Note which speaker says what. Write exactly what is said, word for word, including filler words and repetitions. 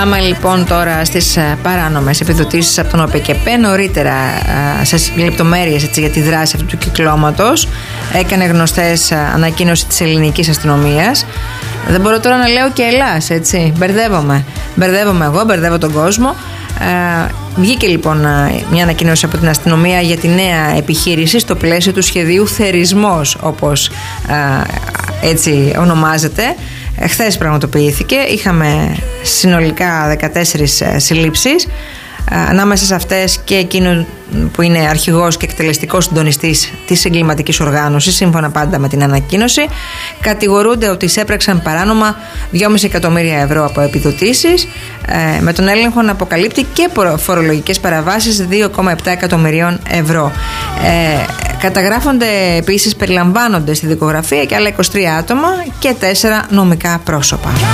Speaker 1: Άμα λοιπόν τώρα στις παράνομες επιδοτήσεις από τον ΟΠΕΚΕΠΕ, νωρίτερα σε λεπτομέρειες έτσι, για τη δράση αυτού του κυκλώματος, έκανε γνωστές ανακοίνωση της ελληνικής αστυνομίας. Δεν μπορώ τώρα να λέω και Ελλάς, έτσι. Μπερδεύομαι. Μπερδεύομαι εγώ, μπερδεύω τον κόσμο. Ε, βγήκε λοιπόν μια ανακοίνωση από την αστυνομία για τη νέα επιχείρηση στο πλαίσιο του σχεδίου Θερισμός, όπως ε, έτσι ονομάζεται. Χθες πραγματοποιήθηκε. Είχαμε συνολικά δεκατέσσερις συλλήψεις, ανάμεσα σε αυτές και εκείνο που είναι αρχηγός και εκτελεστικός συντονιστής της εγκληματικής οργάνωσης, σύμφωνα πάντα με την ανακοίνωση. Κατηγορούνται ότι εισέπραξαν παράνομα δυόμισι εκατομμύρια ευρώ από επιδοτήσεις, με τον έλεγχο να αποκαλύπτει και φορολογικές παραβάσεις δύο κόμμα επτά εκατομμυρίων ευρώ. Ε, καταγράφονται επίσης, περιλαμβάνονται στη δικογραφία και άλλα είκοσι τρία άτομα και τέσσερα νομικά πρόσωπα.